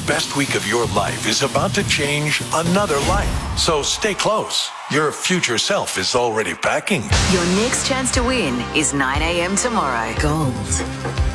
best week of your life is about to change another life. So stay close. Your future self is already packing. Your next chance to win is 9 a.m. tomorrow. Gold.